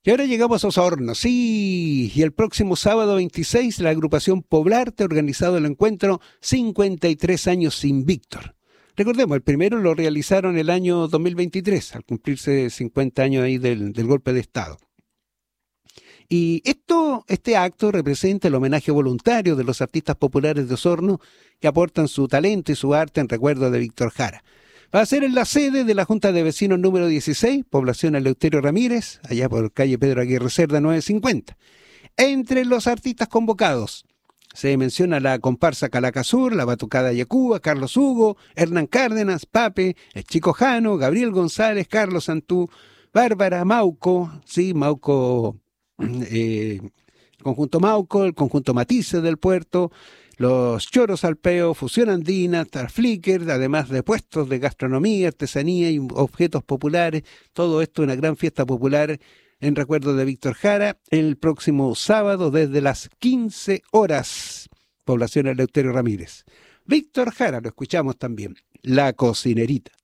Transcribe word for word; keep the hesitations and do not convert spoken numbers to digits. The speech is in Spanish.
Y ahora llegamos a Osorno, sí, y el próximo sábado veintiséis la agrupación Poblarte ha organizado el encuentro cincuenta y tres años sin Víctor. Recordemos, el primero lo realizaron el año dos mil veintitrés, al cumplirse cincuenta años ahí del, del golpe de Estado. Y esto, este acto representa el homenaje voluntario de los artistas populares de Osorno que aportan su talento y su arte en recuerdo de Víctor Jara. Va a ser en la sede de la Junta de Vecinos número dieciséis, población Eleuterio Ramírez, allá por calle Pedro Aguirre Cerda novecientos cincuenta. Entre los artistas convocados se menciona la comparsa Calacasur, la Batucada Yacuba, Carlos Hugo, Hernán Cárdenas, Pape, el Chico Jano, Gabriel González, Carlos Santú, Bárbara, Mauco, sí, Mauco, eh, conjunto Mauco, el conjunto Matices del Puerto, los Choros Alpeo, Fusión Andina, Tarflicker, además de puestos de gastronomía, artesanía y objetos populares. Todo esto una gran fiesta popular en recuerdo de Víctor Jara, el próximo sábado desde las quince horas. Población Eleuterio Ramírez. Víctor Jara, lo escuchamos también. La Cocinerita.